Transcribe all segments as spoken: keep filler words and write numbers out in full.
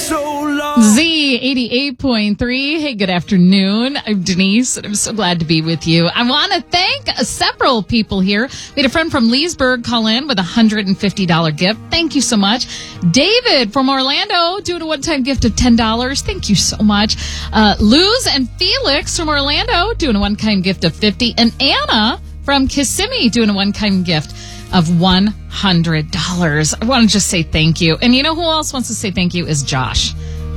so long. Z eighty-eight point three. Hey, good afternoon. I'm Denise, and I'm so glad to be with you. I want to thank uh, several people here. We had a friend from Leesburg call in with a one hundred fifty dollars gift. Thank you so much. David from Orlando doing a one-time gift of ten dollars. Thank you so much. Uh, Luz and Felix from Orlando doing a one-time gift of fifty dollars. And Anna from Kissimmee doing a one-time gift of one hundred dollars. I want to just say thank you. And you know who else wants to say thank you is Josh.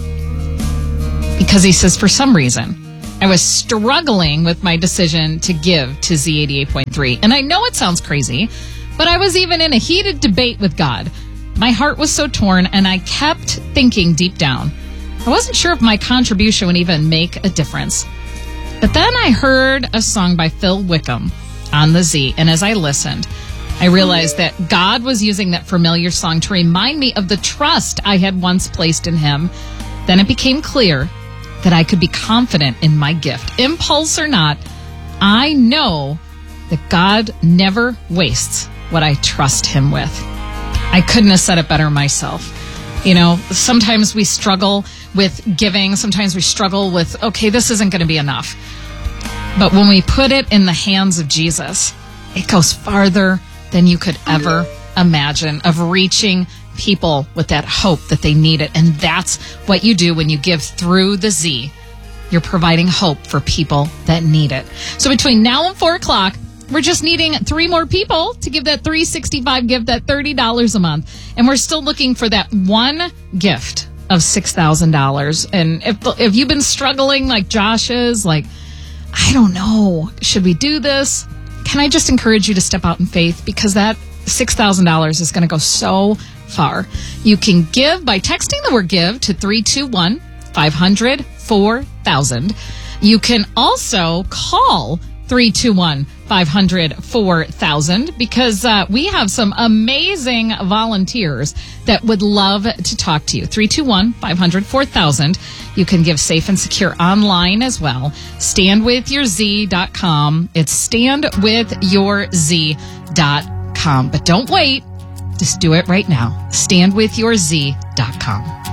Because he says, for some reason, I was struggling with my decision to give to Z eighty-eight point three. And I know it sounds crazy, but I was even in a heated debate with God. My heart was so torn, and I kept thinking deep down, I wasn't sure if my contribution would even make a difference. But then I heard a song by Phil Wickham on the Z, and as I listened, I realized that God was using that familiar song to remind me of the trust I had once placed in him. Then it became clear that I could be confident in my gift. Impulse or not, I know that God never wastes what I trust him with. I couldn't have said it better myself. You know, sometimes we struggle with giving. Sometimes we struggle with, okay, this isn't going to be enough. But when we put it in the hands of Jesus, it goes farther than you could ever imagine, of reaching people with that hope that they need it. And that's what you do when you give through the Z. You're providing hope for people that need it. So between now and four o'clock, we're just needing three more people to give that three sixty-five gift, that thirty dollars a month. And we're still looking for that one gift of six thousand dollars. And if, if you've been struggling like Josh is, like, I don't know, should we do this? Can I just encourage you to step out in faith? Because that six thousand dollars is going to go so far. You can give by texting the word give to three two one, five hundred, four thousand. You can also call three two one, five hundred, four thousand because uh, we have some amazing volunteers that would love to talk to you. three two one, five hundred, four thousand. You can give safe and secure online as well. stand with your z dot com. It's stand with your z dot com. But don't wait. Just do it right now. stand with your z dot com.